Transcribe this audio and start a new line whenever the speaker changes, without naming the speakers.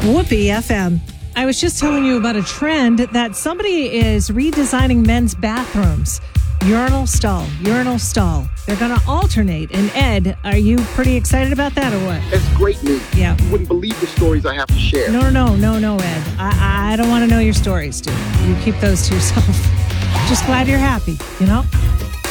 Whoopee FM. I was just telling you about a trend that somebody is redesigning men's bathrooms. Urinal stall. They're going to alternate. And Ed, are you pretty excited about that or what?
It's great news.
Yeah.
You wouldn't believe the stories I have to share.
No, Ed. I don't want to know your stories, dude. You keep those to yourself. Just glad you're happy, you know?